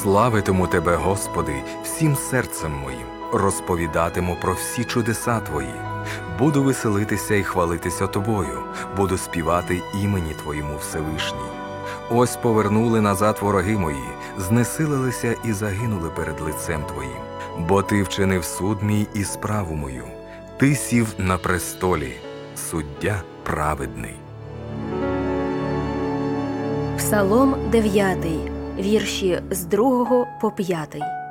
Славитиму Тебе, Господи, всім серцем моїм, розповідатиму про всі чудеса Твої. Буду веселитися і хвалитися Тобою, буду співати імені Твоєму Всевишній. Ось повернули назад вороги мої, знесилилися і загинули перед лицем Твоїм. Бо Ти вчинив суд мій і справу мою. Ти сів на престолі, суддя праведний. Псалом 9, вірші з 2 по 5.